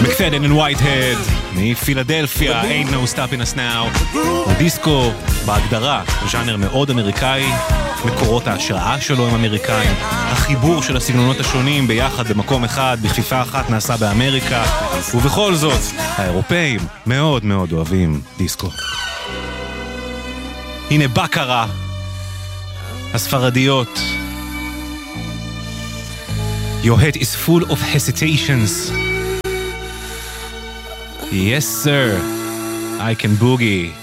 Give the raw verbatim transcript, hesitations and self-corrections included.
מקפדן and Whitehead מפילדלפיה, Ain't No Stopping Us Now. הדיסקו בהגדרה ז'אנר מאוד אמריקאי, מקורות ההשראה שלו הם אמריקאים, החיבור של הסגנונות השונים ביחד במקום אחד, בכפיפה אחת, נעשה באמריקה, ובכל זאת האירופאים מאוד מאוד אוהבים דיסקו. הנה בקרה, הספרדיות. Your head is full of hesitations. Yes, sir. I can boogie.